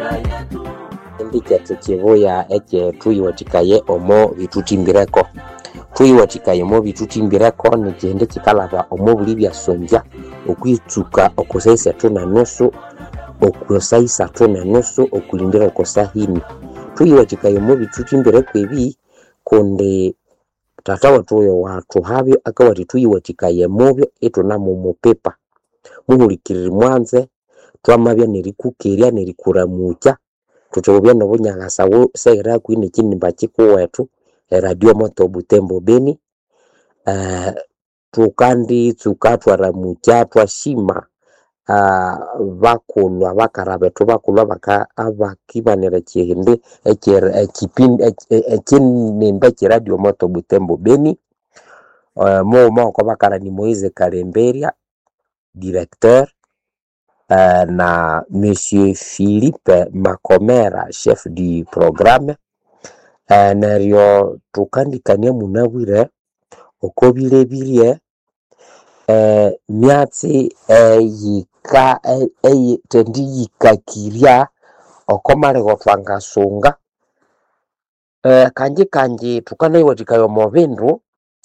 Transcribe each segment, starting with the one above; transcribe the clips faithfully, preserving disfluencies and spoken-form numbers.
Ndicha tukivuya eche tuyiwatikaye omo bitutimbireko tuyiwatikaye omo bitutimbireko nikende kikalaba omo buli byasonja okwitsuka okusaisa tuna nusu okusaisa tuna nusu okulindira okosahini tuyiwatikaye omo bitutimbireko ebi konde tata watuyo watu habyo akawati tuyiwatikaye mubyo etuna mu mupepa muhulikirira mwanze twamabya nerikukerya nerikuramucha tutobya no bunyangasa wo sera kwine kinimba kikuwetu radio moto Butembo Beni uh, tukandi tukatwara mucha twashima uh, bakulwa bakarabe tubakulwa baka abakibanira kihinde ekera ekipindi ekinimba ki radio moto Butembo Beni uh, mo mo ko bakara ni Moise Kalemberia directeur Uh, na Monsieur Philippe Makomera chef du programme uh, nario tukandikania munabwire okobile bilie uh, myatsi eyika uh, ey tendi yikakiria okomale gotwangasunga uh, kanji kanji tukanayiwatikayo movindu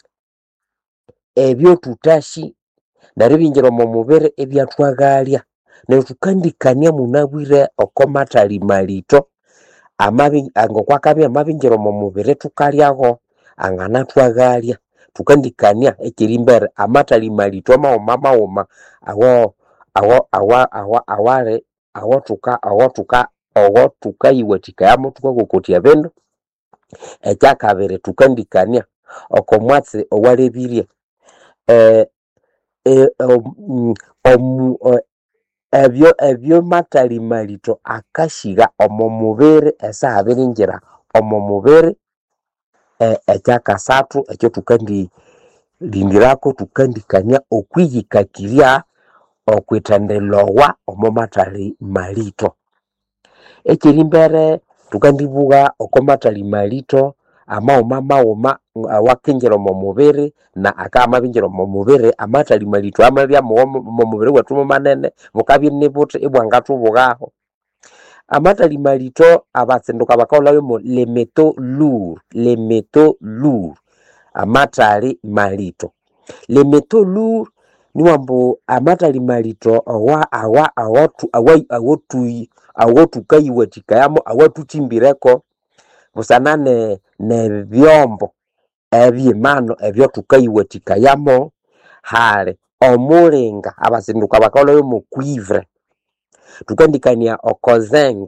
ebyo tutashi naribinjira mu mubere ebyatwagalia na tukandikania munabwire okomatali malito amabi angokwakabya amabinjiro mu mubere tukalyaho angana twagalia tukandikania ekirimbere amatali malito ma mama oma awo awo awa awa aware awo tuka awo tuka awo tukayiwatika yamo tukagokotia bendo ekyakabere tukandikania okomwatse owalebirie eh eh um, um, um ebyo ebyo matali malito akashiga omo mubere esa abiringira omo mubere e, ekyakasatu ekyo tukandi lindirako tukandikania okwiyikakiria okwitandelowa omo matali malito ekirimbere tukandibuga okomatali malito ama oma oma awakinjira omo mubere na akama binjira omo mubere amatali malito amabya mu mubere watu manene mukabi nibuti ibwangatu bugaho amatali malito abatsinduka bakaulayo mo le meto lourd le meto lourd amatali malito le meto lourd niwambo amatali malito awa awa awatu awai awotu awotu kayiwatika yamo awatu chimbireko busanane ne byombo ebyimano ebyo tukayiwatika yamo hale omulinga abasinduka bakoloyo mu cuivre tukandikania okozeng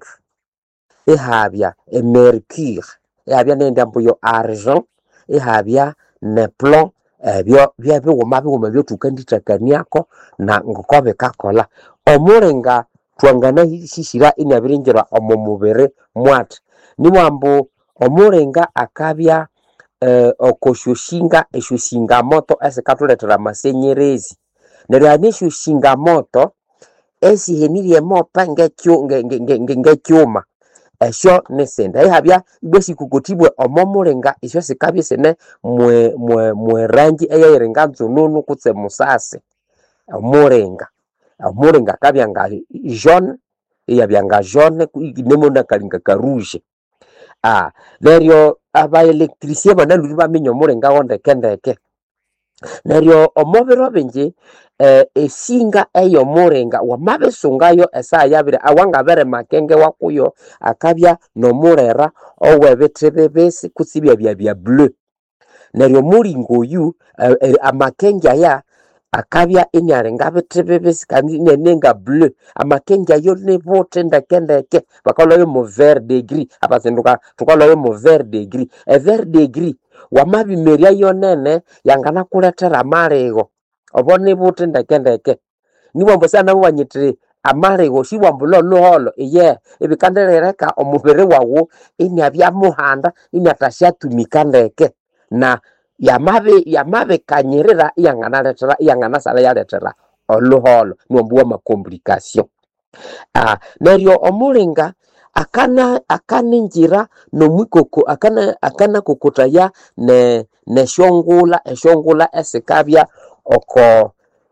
ehabya emercure ehabya nendambo yo argent ehabya ne plomb ebyo byabyo womabyo byo tukanditakaniako na ngokobe kakola omulinga twangana hishira inabirinjira omo mubere mwat niwambo omulinga akabya uh, okoshushinga eshushinga moto esikatuletera masenyerezi neryanishu shinga moto esi henirie mopa ngekyo ngekyuma esho nesenda ehabya ibesi kukutibwe omomulinga esho sikabye sene mwe mwe mwe rangi eyayirenga nzununu kutse musase omulinga omulinga kabya nga jaune eyabyanga jaune nemona kalinga ka rouge ah neryo aba electricien banaluri bamenyo mulinga wonde kendeke neryo omobero benje eh, esinga eyo mulinga wamabesungayo esa yabire awanga bere makenge wakuyo akabya no murera owebetebebesi kutsibya bya bya bleu neryo mulingo yu eh, eh, amakenge aya akabya inyarenga betebebesi kandi nenenga bleu amakenge ayo nebote ndakendeke bakaloyo mu vert de gris abazinduka tukaloyo mu vert de gris e vert de gris wamabimeria yonene yangana kuletera amalego obone bote ndakendeke niwambo sana wanyitire amalego shiwambulo loholo iye ebikanderereka omubere wawo inyabya muhanda inyatashatumika ndeke na yamabe yamabe kanyerera yangana letera yangana sala yaletera oloholo niwambuwa ma complication ah neryo omulinga akana akaninjira no mwikoko akana akana kokotaya ne ne shongula eshongula esikabya oko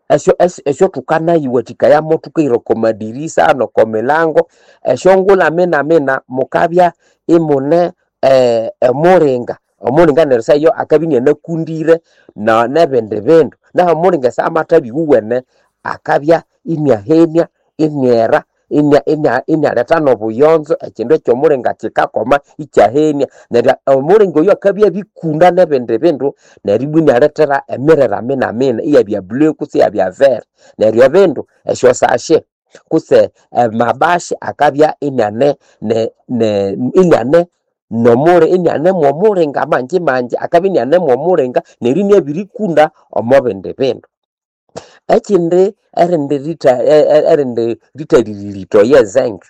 esyo es- esyo tukanayiwathikayamo tukahirako madirisa noko milango esyo ngula mina mina mukabya imune eh, emuringa omuringa neryo sayo akabya nakundire na nebindi bindu naho muringa samathabi uwene akabya inyahenia inyera inya inya inyaleta nobuyonzo ekindu ekyomuringa kikakoma ikyahenia neryo omuringa oyo akabya bikunda nebindi bindu neryo inyalethera emirera mina mina iyabya bleu kutse iyabya vert neryo ebindu esyo sashe kutse eh, mabashi akabya inyane ne ne inyane nomure inyane mwomuringa manje manje akabya inyane mwomuringa neryo inyabirikunda omo bindi bindu ekindi erindi rita e- e- erindi ritaririto yezenge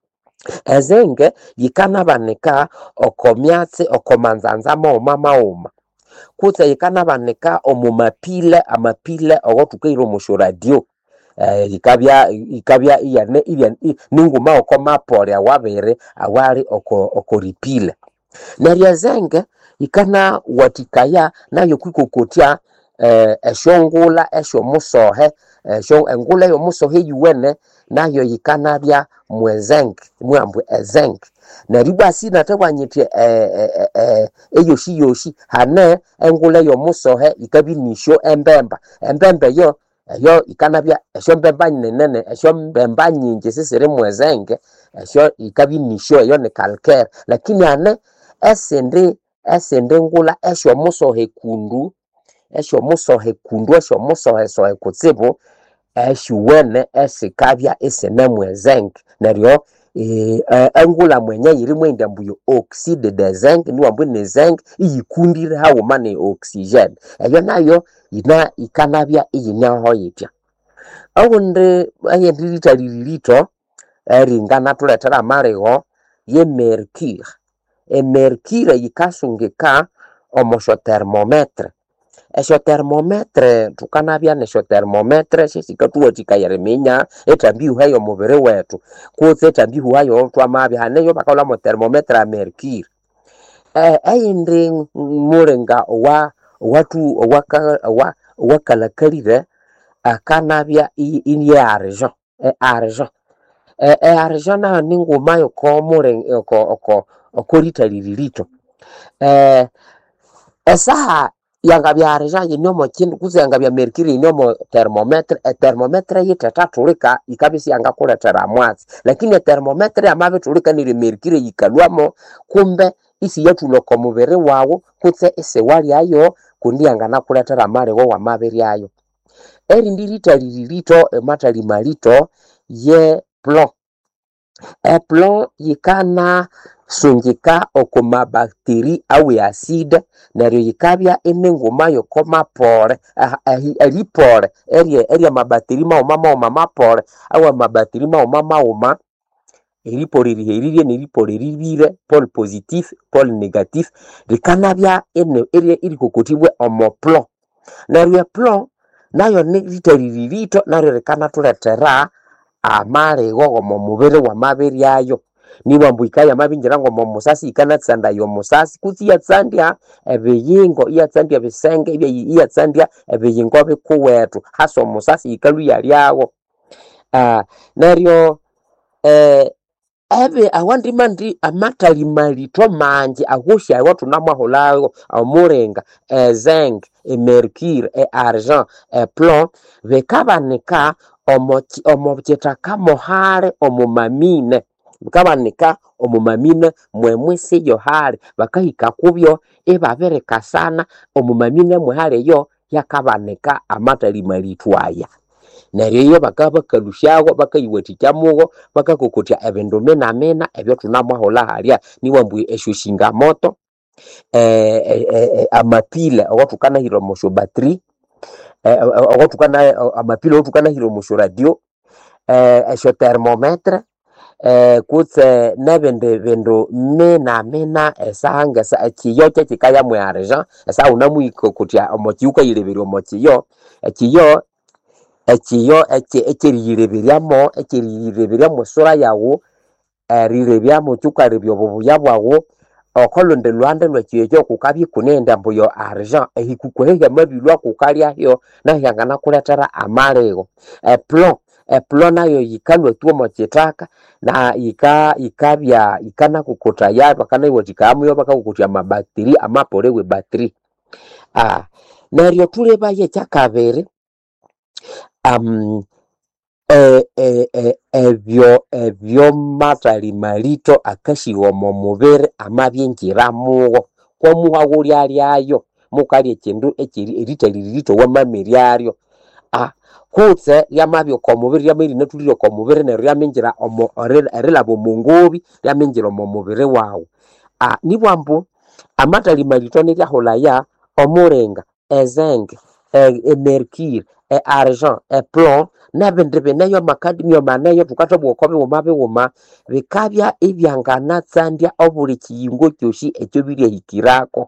ezenge yikanabanika okomyatsi okomanzanza mauma mauma kutse yikanabanika omumapile amapile ogothukahira omushoradio eh, yikabya yikabya iyane iyane ninguma okomapole awabiri awali oko okoripile neryo ezenge yikana watikaya nayo kwikokotya eh, esyongula esyomusohe esyo engula yomusohe yuwene nayo yikanabya mwezenge mwambwe ezenge neryo basi natabwanyiti eh, eh, eh, eyoshi yoshi hane engula yomusohe yikabinisyo embemba embemba yo eyo ikanabya esyo mbemba nene esyo mbemba nyingi sisiri mwezenge esyo yikabinisyo eyo ni calcaire lakini hane esindi esindi ngula esyo musohe kundu esyo musohe kundu esyo musohe sohe kutsibu eshuwene esikabya isinemwe zinc neryo eh, eh, engula mwenye yiri mwenda mbuyo oxide de zinc niwambwe ne zinc iyikundire hauma ne oxygen eyo nayo ina ikanabya iyinyaho yitya awundi ayendilita lilito eringana tulethera amaligo ye mercure emercure yikasungika omosho thermometre esyo thermometre tukanabya nesyo thermometre syesikathuwathikaya minya ethambihuhayo omubiri wetu kutse ethambihuhayo twamabya haneyo bakalwa mo thermometre a mercure eh, eyindi mulinga owa watu owaka owa wakalakalire akanabya inye argent e argent e, e argent na ninguma yoko mulinga oko oko okorita lilito eh esaha yangabya argent yinyomo kindu kutse yangabya mercure yinyomo thermometre e thermometre yitathatulika ikabisi yangakuletera amwatsi lakini e thermometre amabitulika nile mercure yikalwamo kumbe isi yatuloko mubiri wawo kutse isi walyayo kundi yanganakuletera amaligo wamabiri ayo erindi lita lilito ematali malito ye plomb e plomb yikana sungika okuma bakteri awe acide neryo yikabya enenguma yokoma pole ali pole eri eri mabakteri mauma mauma mapole awe mabakteri mauma mauma eri pole riherire neri pole ribire pole positif pole negatif rikanabya ene eri iri kokotibwe omo plomb neryo plomb nayo ni litaririto naryo rikana tuletera amaligo gomo mubiri wa mabiri ayo niba mbwikaya mabingira ngo musasi ikanatsanda yo musasi kutsi yatsandya ebiyingo yatsandya bisenge ibye yatsandya ebiyingo bikuwetu haso musasi ikalu yalyawo ah neryo eh ebe awandi mandi amatali malito manje agusha watu namaholago amurenga zinc e mercure e argent e plomb bekabanika omo omo kitaka hale omumamine bikabanika omumamine mwemwisi yo hale bakahika kubyo ebabereka sana omumamine mwe hale yo yakabanika amatali malitwaya neryo yo bakaba kalushago bakayiwathikyamugo bakakokotya ebindu mena mena ebyo tunamwahola halya niwambwe eshyoshinga moto eh, eh, eh, amapile ogotukana hiro mosho battery eh, ogotukana amapile ogotukana hiro mosho radio eh, esyo thermometre eh, kutse nebindi bindu mena mena esahanga sa ekiyo kyekikaya mwe argent esa unamwikokotya omokiuka yireberi omokiyo ekiyo ekiyo ekiriyireberyamo ekiriyireberyamo sura yawo erirebyamo kyukarebya obubuya bwawo okolonde lwande lwekiyo kukabye kunenda mbuyo argent ehikukwehya mabilwa kukalya hyo na yangana kuletera amalego eplon eplon nayo yikalwa tuomo chitaka na ika ikabya ikana kukuta ya bakana iwotikamu yo bakakukutia mabakteri amapolewe battery ah naryo tuleba ye kyakabere um eh eh eh ebyo ebyo matali malito akashiwo mu mubere amabyingira mugo kwa muhaguri alyayo mukali ekindu ekiri eritali lito wa mamiri alyo ah kutse yamabyo ko mubiri yamiri natuliro ko mubiri ne ryamengira omo erelabo mungobi yamengira mu mubiri wawo ah nibwambu amatali malito ne lyaholaya omurenga ezenge e mercure e argent e plomb nabendebe nayo makadimio manayo tukatobo okobe womabe woma bikabya ebyangana tsandya obuli kiyingo kyoshi ekyo biri hikirako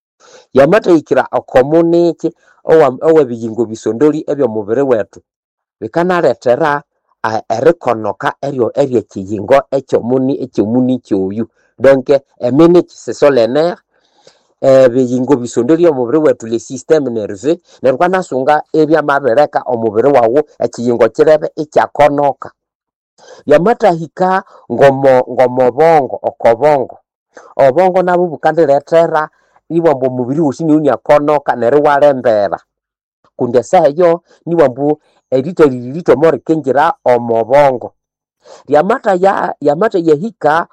yamata hikira okomuneke owa owe biyingo bisondoli ebyo mubere wetu bikana letera erikonoka eryo erye kiyingo ekyo muni ekyo muni kyoyu donc emene kisesolenaire eh biyingo bisondoli omubiri wetu le système nerveux nerwana sunga ebya mabereka omubiri wawo ekiyingo kirebe ekyakonoka yamata hika ngomo ngomo bongo okobongo obongo nabo bukandiletera niwambo mubiri usini unya konoka neriwalembera kunde sayo niwambo edito lilito more kengira omobongo yamata ya yamata yahika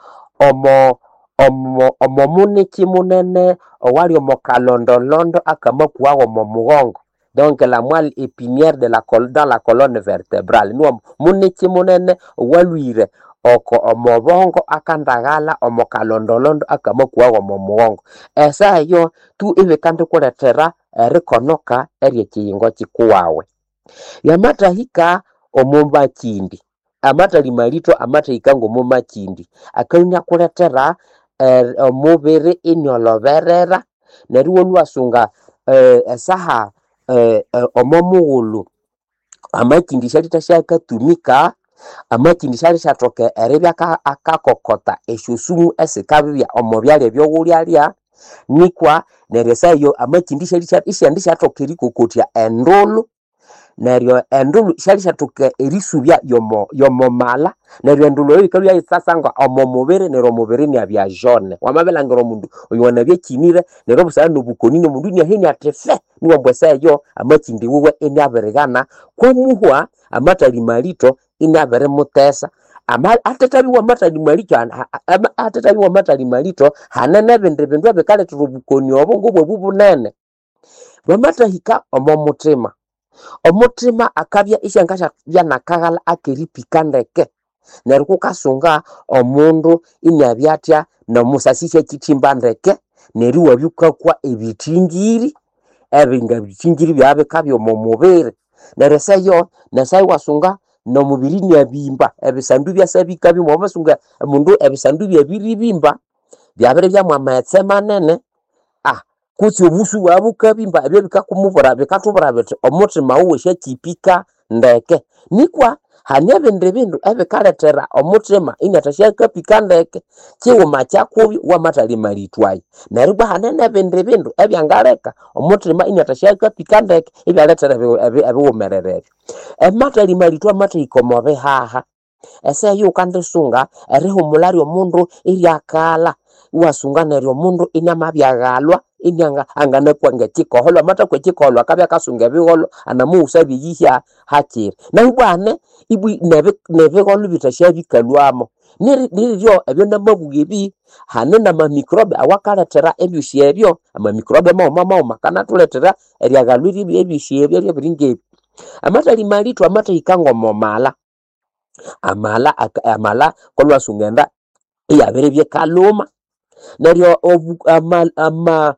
omo omo omo muniki munene owali omo kalondo londo akamakuwa omo mugongo donc la moelle épinière de la colonne dans la colonne vertébrale nous muniki munene owalwire oko omo bongo akandagala omo kalondo londo akamakuwa omo mugongo esa yo tu ibe kandi kuletera erikonoka erye kiyingo kikuwawe yamata hika omomba kindi amata limalito amata ikango moma kindi akanya kuletera er omubere inyoloberera neriwo lwasunga eh, esaha eh, omomugulu amakindi shalita shakatumika amakindi shali shatoke erebya akakokota eshusumu esikabya omobyale byogulyalya nikwa neresayo amakindi shalita ishandisha tokeri kokotia endolo neryo endulu shali shatoke erisubya yomo yomo mala neryo endulu yo ikalu ya sasanga omo mubere neryo mubere ni abya jaune wamabelangiro mundu oyona bya kinire neryo busana nobukoni no mundu ni aheni atefe ni wambwesayo amakindi wuwe eni aberigana kwa muhwa amatali malito ini abere mutesa ama atatabi wa matali malito atatabi wa matali malito hanene bende bende bekale turubukoni obongo bwo bubunene bamata hika omo mutima omutima akabya ishangasha byanakagala akeripikandeke neriko kasunga omundu inyabyatya nomusasishe kitimbandeke neri wabyukakwa ebitingiri ebinga bitingiri byabe kabyo mu mubere neresayo nasai wasunga no mubiri nyabimba ebisandu byasabika bimo basunga mundu ebisandu byabiribimba byabere bya mwamaetse manene ah kuti obusu wabukabimba ebyo bikakumubura bikatubura bete omutima uwe shakipika ndeke nikwa hanebe ndebindu ebikaletera omutima inatashaka pika ndeke kiwuma kyakubi wa matali malitwayi neribwa hanene bendebindu ebyangaleka omutima inatashaka pika ndeke ibyaletera ebiwumerere ematali malitwa mata ikomobe haha ese yu kandisunga erihumulari omundu iryakala wasunga neryo mundu inyamabyagalwa inyanga angana kwanga kikoholo mata kwe kikoholo akabya kasunga bigolo anamusa biyihya hakiri na ubane ibu nebe nebigolo bitashabikalwamo niri niryo ebyo namabugebi hanena ma microbe awakaletera ebyushebyo ama microbe ma mama makana tuletera eryagalwiri ebyushebyo byo biringe amatali malito amata ikango momala amala amala kolwa sungenda iyabere bye kaloma neryo amal ama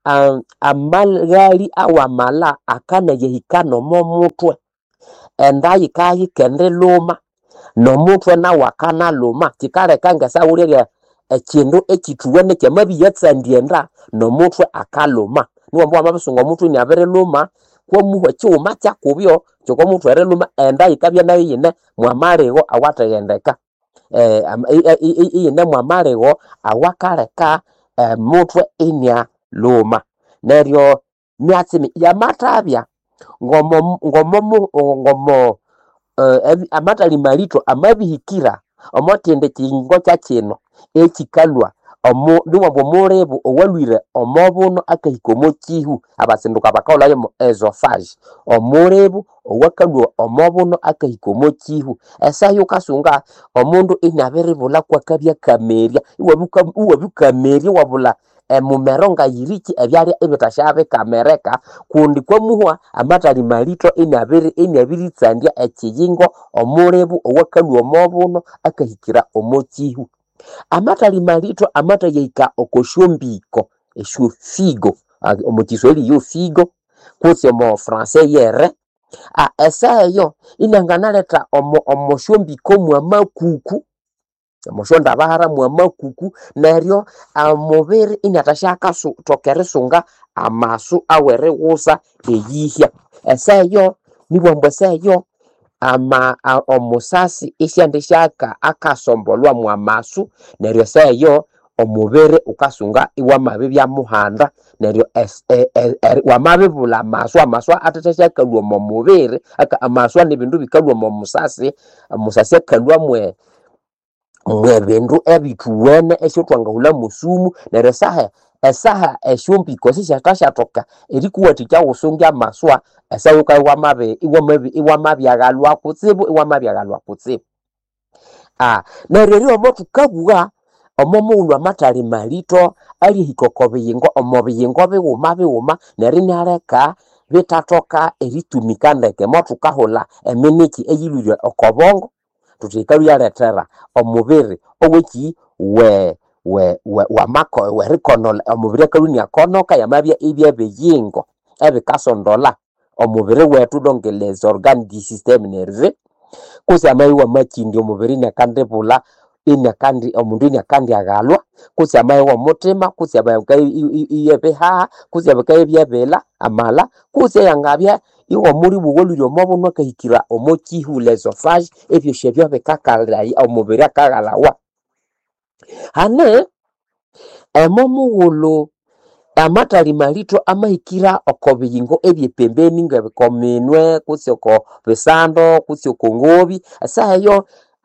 amalgali awamala akana yehikano momutwe endayi kayi kende loma nomutwe na wakana loma kikale kanga sawulya ekindu ekituwene kyamabi yatsandienda nomutwe akaloma niwambo amabusunga mutwe ni abere loma kwa muhwe cyuma cyakubyo cyoko mutwe ere loma endayi kabya nayo yine mwamarego awatagendeka eh iyene mwamarego awakaleka eh, mutwe inya luma neryo myatsi ya matabya ngomo ngomo ngomo uh, amatali malito amabihikira omotende kingo kya kino ekikalwa omu ndiwabo murebu owalwire omobuno akahikomo kihu abasinduka bakaulayo mu esophageal omurebu owakalwa omobuno akahikomo kihu esayo kasunga omundu inaberibula kwa kabya kameria iwabuka iwabukameria wabula emumeronga yiriki ebyali ebitashabe kamereka kundi kwa muhwa amatali malito inabiri inabiri tsandia ekiyingo omurebu owakalwa omobuno akahikira omokihu amatali malito amatayika okoshombiko esho figo omutisweli yo figo kutse mo français yere a esayo inanganaleta omo omoshombiko mwa makuku omoshonda bahara mwa makuku neryo amubiri inatashaka su tokeresunga amasu awere wusa eyihya esayo nibwambwe seyo ama omusasi isyandishaka akasombolwa mwa masu neryo seyo omubiri ukasunga iwamabe bya muhanda neryo e, e, e, wamabibula masu amasu atatashaka mu mubiri aka amasu nebindu bikalwa mu musasi musasi akalwa mwe mwebindu ebituwene esyo twangahula musumu neryo saha esaha eshombiko sishatashatoka erikuwatikya usungya maswa esayuka iwamabe iwamabe iwamabyagalwa kutsibu iwamabyagalwa kutsibu ah neryo ryo motukabwa omomuulwa matali malito ali hikokobiyingo omobiyingo biwuma biwuma neryo nyaleka bitatoka eritumika ndeke motukahola eminiki eyilwire okobongo tutikalu yaletera omubiri oweki we we we wamako we rikonol omubiri kaluni akonoka yamabya ibya beyingo ebikasondola omubiri wetu donke les organes du système nerveux kusa mayiwa makindi omubiri nakandebula ina kandi omundu ina kandi agalwa kusa mayiwa mutima kusa mayiwa iyebeha kusa bakaye byabela amala kusa yangabya iwo muri bugoliro mobuno akahikira omokihu l'esophage ebyo shebyo bekakalira omubiri akagalawa hane emomugulo amatali malito amahikira okobiyingo ebyepembeni ngabikominwe kusyoko bisando kusyoko ngobi asayo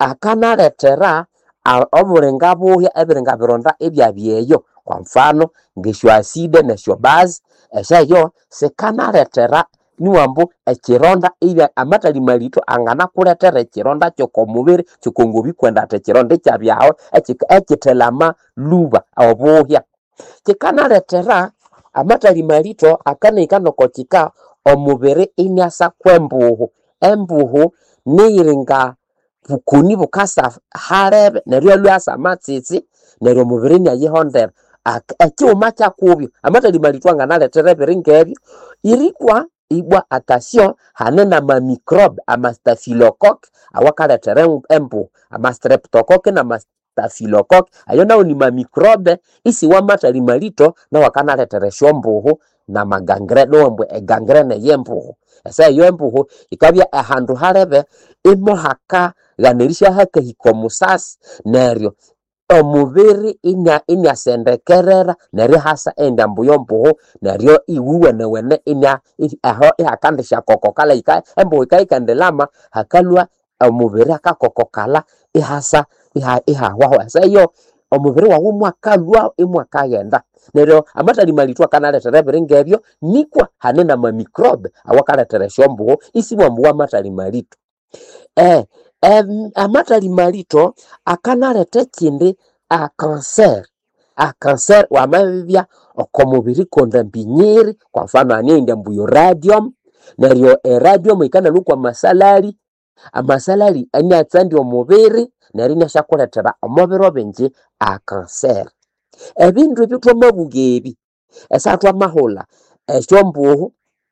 akanaletera oburenga buhya ebirenga bironda ebyabyeyo kwa mfano ngesho acide nesho base asayo sekanaletera niwambu ekironda ibya amatali malito angana kuletera ekironda kyoko mubiri kyokongobi kwenda tekironda kyabyaho ekitelama luba obuhya kikanaletera amatali malito akanaikanokotika omubiri inyasa kwembuhu embuhu niringa bukuni bukasa harebe neryo lwasa matsitsi neryo mubiri nyayihondera akiuma kyakubyo amatali malito anganaletera biringebyo irikwa ibwa attention hanena ma microbe ama staphylocoque awakaletera embu ama streptocoque na ma staphylocoque ayo nawo ni ma microbe isi wa matali malito na wakanaletera shombuhu na magangrene wambwe e gangrene yembuhu esa yembuhu ikabya ahandu harebe imo haka ganerisha haka hikomusas neryo omubiri inya inya sendekerera neryo hasa enda mbuyombuhu neryo iwuwe newene inya aho ihakandisha kokokala ika embuhu ikaikandelama hakalwa omubiri akakokokala ihasa iha iha waho sayo omubiri wawo mwakalwa imwakagenda neryo amatali malito akanaletera biringebyo nikwa hanena ma microbe awakaletera shombuhu isibwambuwa amatali malito eh Um, amatali malito akanaleta kindi a cancer a cancer wa mabibya okomubiri konda mbinyiri kwa mfano anenda mbuyo radium neryo e radium ikana lukwa masalari amasalari anyatsandi omubiri neryo nyashakuletera omubiri obenje a cancer ebindu ebitwa mabugebi esatwa mahola esyombuhu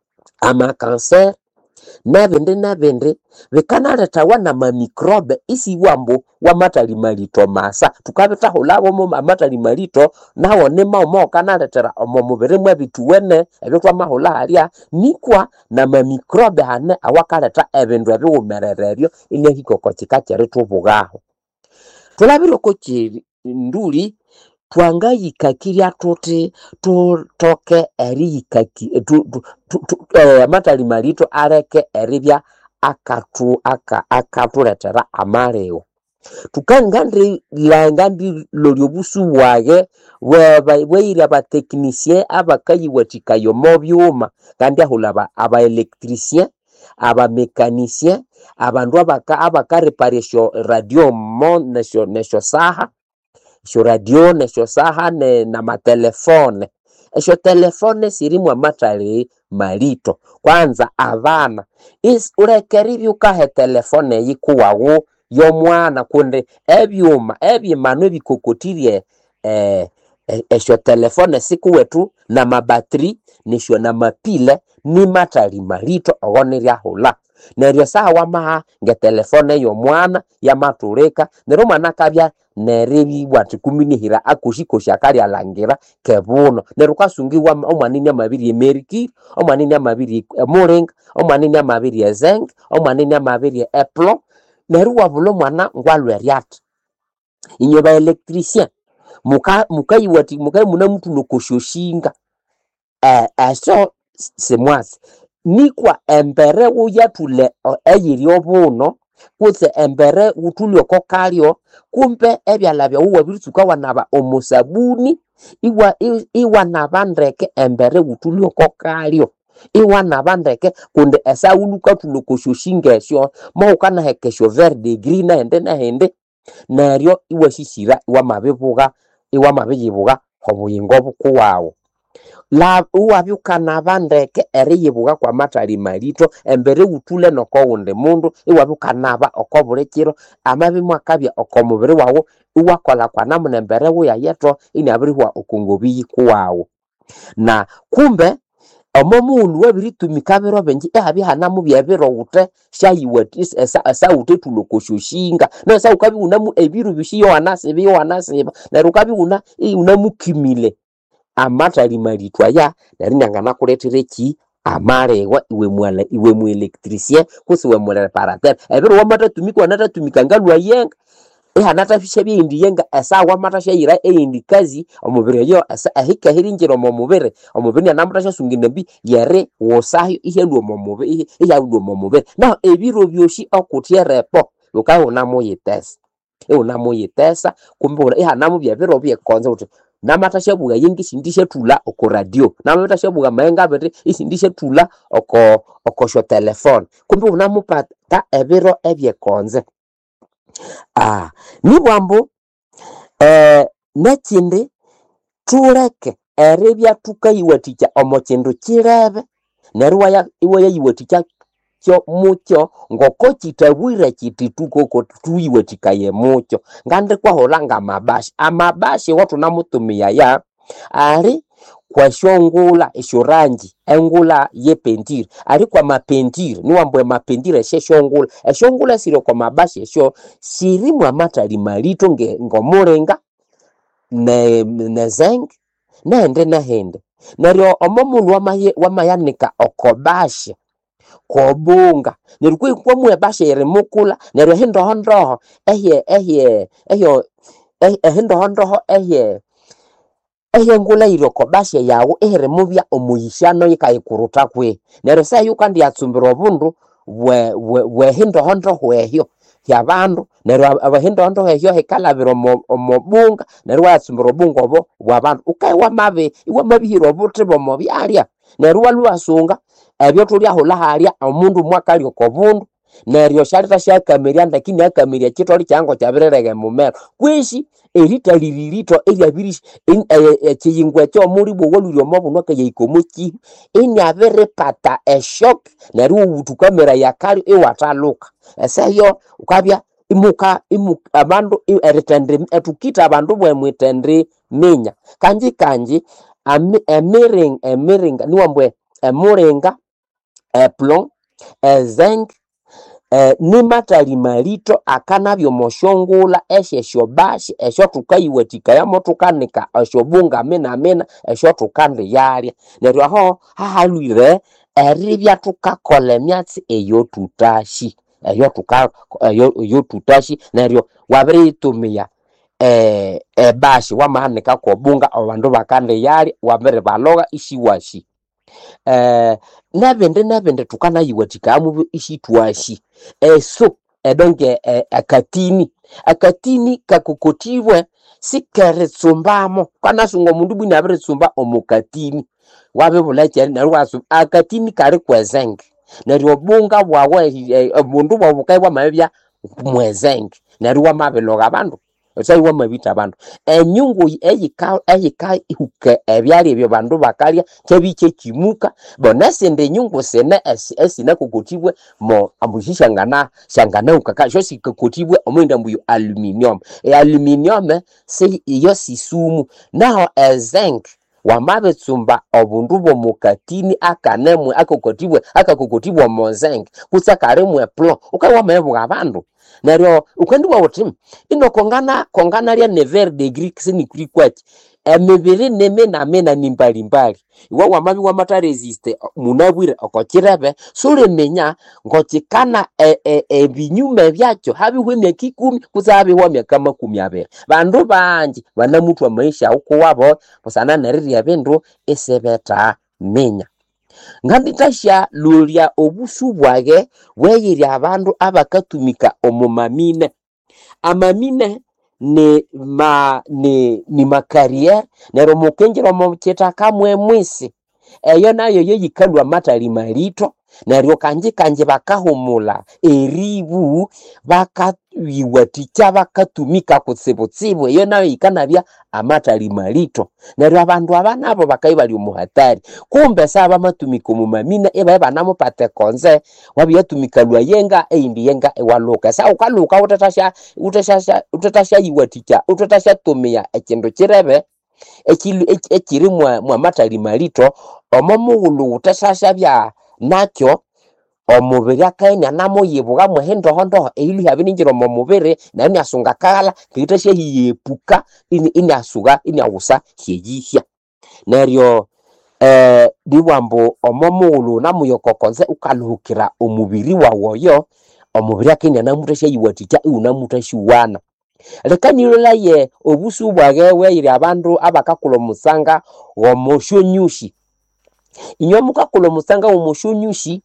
ama cancer nabende nabende bikanaleta wana ma microbe isi wambo wa matali malito masa tukabita holabo mo amatali malito nawo nema omo kanaletera omo mubiri mwe bituwene ebitwa mahola halia nikwa na ma microbe hane awakaleta ebindu ebiwumerereryo ine hikoko kikakyere tubugaho tulabiro ko nduli twangayikakirya tuti tutoke eriyikaki tu, tu, tu, tu, eh, amatali malito areke eribya akatu aka akatuletera amaleo tukangandi langandi lolyobusu bwage bweira ba technicien abakayiwathikayo mu byuma kandi ahulaba aba electricien aba mécanicien abandu abaka abaka reparation radio mon nesho nesho saha sho radio nesho saha ne na matelefone esho telefone sirimu amatali malito kwanza abana is urekeri ukahe telefone yikuwawo yo mwana kunde ebyuma ebyimano bikokotirie eh esho telefone siku wetu na mabatri nisho na mapile ni matali marito ogoneria hula neryo sawa maha nge telefone yo mwana ya matureka nero mwana kabya nerebi bwati kuminihira akushiko shakari alangira kebuno nero kasungiwa omwanini amabiri emeriki omwanini amabiri moring omwanini amabiri ezeng omwanini amabiri eplo nero wabulo mwana ngwalweryat inyo ba electricien muka muka yiwati muka muna mtu nokoshoshinga eh aso semwasi nikwa embere uyatule eyiri obuno kutse embere utulyo kokalyo kumpe ebyalabya uwabirituka wanaba omosabuni iwa iwa nabandeke embere utulyo kokalyo iwa nabandeke kunde esawuluka tulokoshoshinga esyo mohukana hekesho verde green ende na hende neryo iwa shishira iwa mabibuga iwa mabiyibuga hobuyingo bukuwawo la uwabyukana bandeke eriyibuga kwa matali malito embere utule noko wunde mundu iwabyukanaba okoburekiro amabi mwakabya okomubiri wawo uwakola kwa namuna embere wuya yeto inabirihwa okungobiyi kuwawo na kumbe omomundu wabiritumika biro benji ehabi hanamu byebiro ute shayiwatis esa esa ute tulokoshoshinga na esa ukabi unamu ebiru bishiyo wanase biyo wanase na rukabi una unamu kimile amatali malitwa ya narinyangana kuletereki amarewa iwe mwala iwe mu electricien kusi we mwala reparateur ebiro wamata tumikwa nata tumika ngalwa yenga eh anata fishe bindi yenga asa wamata shayira eyindi kazi omubiri yo asa ahika hirinjiro mu mubiri omubiri anamutasha sunginambi yere wosayo ihelu mu mubiri ihelu mu mubiri na ebiro byoshi okutyerepo ukaho namoyitesa e unamoyitesa kumbe eh namu byebiro byekonza uti namatasha buga yengi sindishe tula oko radio namatasha buga mayenga bete isindishe tula oko oko sho telefone kumbe unamupata ebiro ebyekonze ah ni bwambo eh nakindi tuleke erebya tukayiwatika omochindo kirebe nerwa ya iwe yayiwatika kyo mucho ngoko kitabwira kiti tukoko tuyiwatika ye mucho ngande kwa holanga mabashi amabashi watu namutumia ya ari kwa shongula eshorangi engula ye pentire ari kwa mapentire niwambwe mapentire she shongula eshongula siro kwa mabashi esho siri mwa matali malito nge ngomurenga ne nezeng nende na hende neryo omomundu wamaye wamayanika okobashi kobunga nerukwe kwa mwe bashe yere mukula neryo hindo hondo ehye ehye ehyo ehindo hondo ehye ehye ngula iro kobashe yawo ehere mubya omuyishano yikayikuruta kwe neryo sayo kandi yatsumbira obundu we we hindo hondo hwehyo yabandu neryo abahindo hondo hwehyo hekalabiro omobunga neryo yatsumbira obungu obo bwabandu ukaiwa mabe iwa mabihiro obutribo mobyalya neryo walwasunga ebyo tuli aho laharia omundu mwakali okobundu neryo shalita shakameria ndakini akameria kitoli cyango cyabirerege mumero kwishi eritalililito eryabirish ekiyingwe cyo muri bwo woluryo mobunwa kayikomoki inyabere pata a shock neryo utukamera yakali ewataluka eseyo ukabya imuka imuka abandu eretendre etukita abandu bwe mwitendre menya kanji kanji emiring emiring niwambwe emurenga eplon ezenk eh, ni matali malito akanabyo moshongula eshe shobashi esho tukayiwatika ya motukanika esho bunga mena mena esho tukande yalia neryo ho hahalwire eribya tukakole myatsi eyo tutashi eyo tuka eyo, eyo tutashi neryo wabire itumia eh e bashi wamahanika ko bunga abandu bakande yali wamere baloga ishiwashi eh nabende nabende tukana yiwatika amu ishitwashi eh so edonge eh, akatini akatini kakukotiwe sikere tsumbamo kana sungo mundu bwina abere tsumba omukatini wabe bulache na rwasu akatini kare kwezenge na ryobunga bwawe mundu bwabukai bwa mabya mwezenge na rwa mabeloga bandu osai wa mabita abantu enyungu eyika eyika ihuke ebyali ebyo bandu bakalya kyebiche kimuka bonase nde nyungu sene esina kukutibwe mo ambushisha ngana shangana ukaka josi kukutibwe omwenda mbuyo aluminium e aluminium se iyo sisumu naho zinc wamabe tsumba obundu bo mukatini akanemwe akokotibwe akakokotibwa mo zinc kusakaremwe plo ukawa mebu abantu neryo ukandibwa wotim ino kongana kongana lya never degree kisini kuri kwati emebere neme na mena nimbali mbali iwa wamabi wa mata resiste munabwire okokirebe sure menya ngotikana e, e, e binyume byacyo habi hwemya kikumi kuzabi hwemya kama kumi abere bandu banji banamutu wa maisha uko wabo posana neriri abendo esebeta menya nganditasha lulia obusu bwage weyiri abantu abakatumika omumamine amamine ni ma ni ni makariere nero mukenjero mo cheta kamwe mwisi eyo nayo yeyikalwa matali malito neryo kanje kanje bakahumula eribu bakawiwatika bakatumika kutsibutsibu eyo nayo ikanabya amatali malito neryo abantu abanabo bakayibali umuhatari kumbe saba matumiko mumamina eba banamo pate konze wabiyatumika yenga eindi yenga ewaluka sa ukaluka utatasha utatasha utatasha yiwatika utatasha tomia ekendo kirebe ekili ekiri mwa mwa matali malito omomugulu utasasha bya nakyo omubiri akaina namo yibuga muhendo hondo eili habininjiro mu mubiri na ni asunga kala kitashe hiyepuka ini ini asuga ini awusa hiyihya neryo eh diwambo omomulu namuyokokonze ukaluhukira omubiri wawoyo omubiri akaina namutashe yiwatika unamutashiwana lekanilo ye obusu bwage weyiri abantu abakakulo musanga womoshonyushi inyo mukakulo musanga womoshonyushi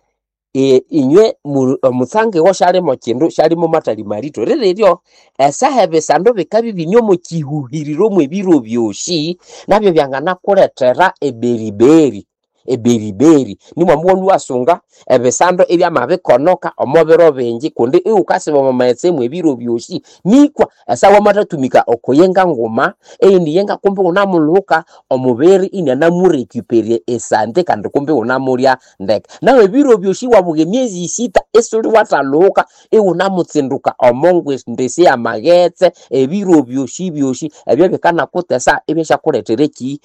e inye musange wo shali mo kindu shali mo matali marito rereryo esahebe sando bekabi binyo mo kihuhiriro mwe biro byoshi nabyo byangana kuletera eberiberi eberiberi ni mwamwonu wasunga ebesando ebya mabikonoka omobero benji kundi iukasibo mamaetse mwe biro byoshi nikwa asawa matatumika okoyenga ngoma eindi yenga kumbe unamuluka omuberi ina namurecupere esante kandi kumbe unamulya ndeka nawe biro byoshi wabuge miezi sita esuri wataluka eunamutsinduka omongwe ndese ya magetse ebiro byoshi byoshi ebyo bikana kutesa ebesha kuletereki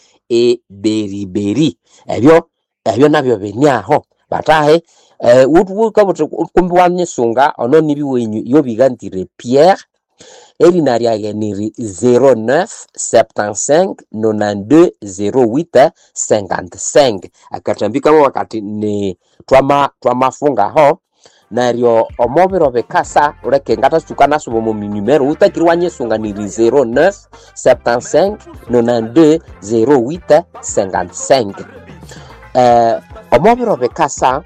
eberiberi ebyo ebyo nabyo benyaho batahe eh utu kabuto kumbi wanyisunga ono nibiwenyu yo bigantire Pierre elinari ageniri zero neuf soixante-quinze quatre-vingt-deux zero huit cinquante-cinq akatambika wakati ni twama twamafunga ho naryo omobero bekasa ureke ngata sukana subo mu numero utakiri wanyisunga ni zero neuf soixante-quinze quatre-vingt-deux zero huit cinquante-cinq eh omobero bekasa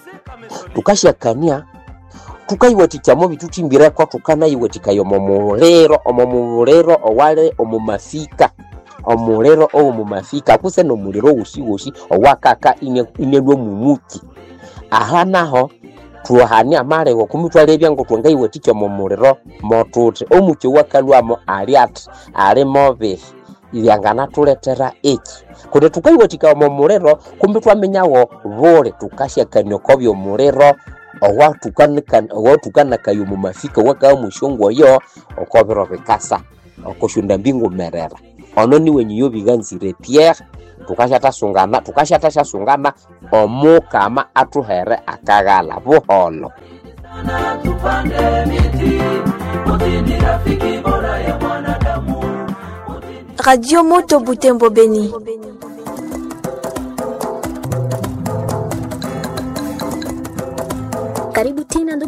tukashakania tukaiwatika mo bitutimbira kwa tukana iwatika yo momulero omomulero owale omumafika omulero omumafika kuse no mulero ushi ushi owakaka ine inelwo mumuti aha naho tuwahani amare wo kumitwale byango twanga iwatika momulero motuti omuke wakalwamo aliat ale mobe ilyangana tuletera eki kude tukaiwatika momulero kumbi twamenyawo vole tukashakanya kobyo mulero owa tukanika owa tukanaka yo mumafika waka mushongo yo okobero bekasa okoshunda mbingu merera ono ni wenyu yo biganzire Pierre tukashata sungana tukashata shasungana omukama atuhere akagala buholo Radio Moto Butembo Beni. Karibu tena ndugu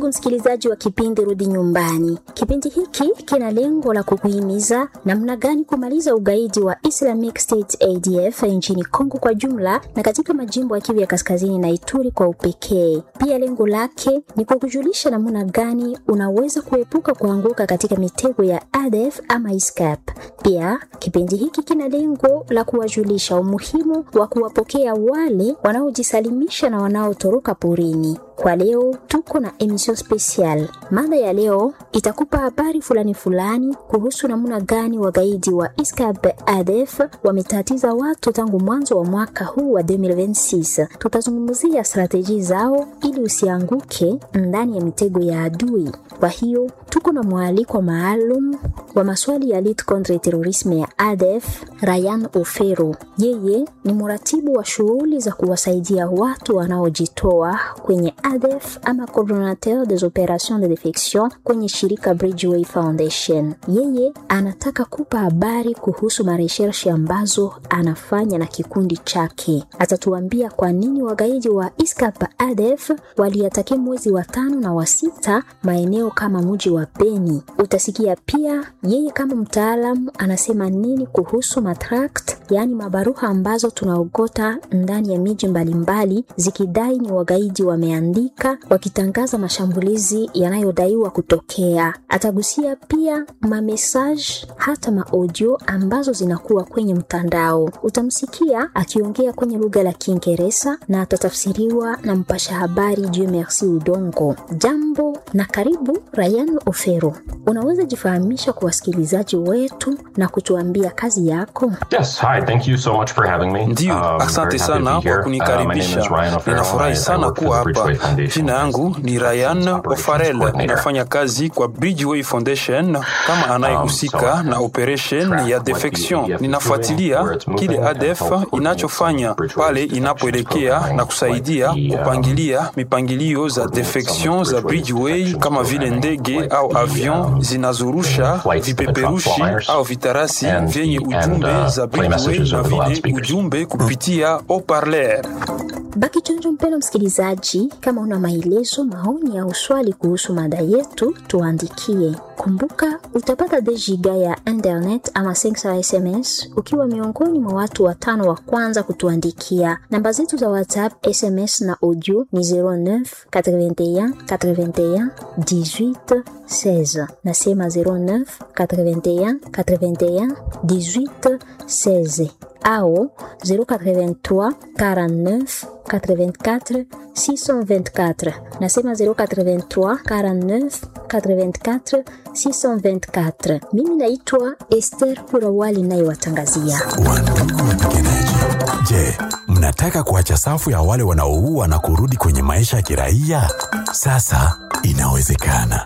Ndugu msikilizaji wa kipindi Rudi Nyumbani, kipindi hiki kina lengo la kukuhimiza namna gani kumaliza ugaidi wa Islamic State A D F nchini Kongo kwa jumla na katika majimbo ya Kivu ya Kaskazini na Ituri kwa upekee. Pia lengo lake ni kukujulisha namna gani unaweza kuepuka kuanguka katika mitego ya A D F ama ISCAP. Pia kipindi hiki kina lengo la kuwajulisha umuhimu wa kuwapokea wale wanaojisalimisha na wanaotoroka porini. Kwa leo tuko na emission special. Mada ya leo itakupa habari fulani fulani kuhusu namna gani wagaidi wa ISCAP A D F wametatiza watu tangu mwanzo wa mwaka huu wa elfu mbili ishirini na sita. Tutazungumzia strategy zao ili usianguke ndani ya mitego ya adui. Kwa hiyo tuko na mwaliko maalum wa maswali ya lutte contre terrorisme ya A D F, Ryan Ofero. Yeye ni mratibu wa shughuli za kuwasaidia watu wanaojitoa kwenye A D F ama coordinateur des opérations de défection kwenye shirika Bridgeway Foundation. Yeye anataka kupa habari kuhusu maresearch ambazo anafanya na kikundi chake. Atatuambia kwa nini wagaidi wa ISCAP A D F waliatake mwezi wa tano na wa sita maeneo kama mji wa Beni. Utasikia pia yeye kama mtaalamu anasema nini kuhusu matract, yani mabaruha ambazo tunaogota ndani ya miji mbalimbali zikidai ni wagaidi wameandika wakitangaza mashambulizi yanayodaiwa kutokea. Atagusia pia ma message hata ma audio ambazo zinakuwa kwenye mtandao. Utamsikia akiongea kwenye lugha la Kiingereza na atatafsiriwa na mpasha habari Dieu Merci Udongo. Jambo na karibu Ryan Ofero. Unaweza jifahamisha kwa wasikilizaji wetu na kutuambia kazi yako? Yes, hi, thank you so much for having me. Ndiyo, um, asante sana kwa kunikaribisha. Uh, Ninafurahi sana kuwa hapa. Jina yangu ni Ryan Ofero. Ninafanya kazi kwa Bridgeway Foundation kama anayehusika na operation ya defection. Ninafuatilia kile A D F inachofanya pale inapoelekea na kusaidia kupangilia mipangilio za defection za Bridgeway kama vile ndege au avion zinazurusha vipeperushi au vitarasi vyenye ujumbe za Bridgeway na vile ujumbe kupitia haut-parleur. Baki chonjo mpendwa msikilizaji, kama una maelezo, maoni au swali kuhusu mada yetu, tuandikie. Kumbuka utapata deux giga ya internet ama cinq cents S M S ukiwa miongoni mwa watu watano wa kwanza kutuandikia. Namba zetu za WhatsApp, S M S na audio ni zero neuf quatre-vingt-un quatre-vingt-un dix-huit seize. Nasema zero neuf quatre-vingt-un quatre-vingt-un dix-huit seize au zero quatre-vingt-trois quarante-neuf quatre-vingt-quatre six cent vingt-quatre. Nasema zero quatre-vingt-trois quarante-neuf quatre-vingt-quatre six cent vingt-quatre. Mimi naitwa Esther Kurawali naye watangazia. Wandugu wapiganaji, je, mnataka kuacha safu ya wale wanaoua na kurudi kwenye maisha ya kiraia? Sasa inawezekana.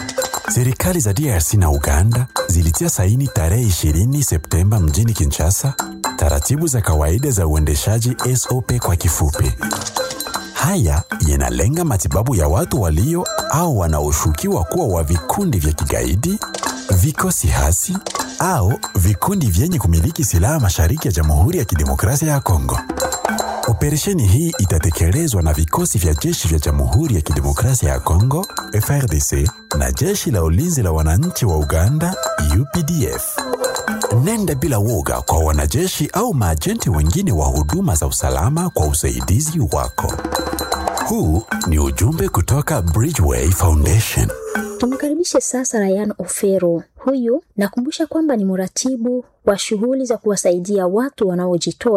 Serikali za D R C na Uganda zilitia saini tarehe ishirini Septemba mjini Kinshasa taratibu za kawaida za uendeshaji S O P kwa kifupi. Haya yanalenga matibabu ya watu walio au wanaoshukiwa kuwa wa vikundi vya kigaidi, vikosi hasi au vikundi vyenye kumiliki silaha mashariki ya Jamhuri ya Kidemokrasia ya Kongo. Operesheni hii itatekelezwa na vikosi vya jeshi vya Jamhuri ya Kidemokrasia ya Kongo F R D C na jeshi la ulinzi la wananchi wa Uganda U P D F. Nenda bila woga kwa wanajeshi au maajenti wengine wa huduma za usalama kwa usaidizi wako. Huu ni ujumbe kutoka Bridgeway Foundation. Tumkaribishe sasa Ryan Ofero. Huyu nakumbusha kwamba ni mratibu wa shughuli za kuwasaidia watu wanaojitoa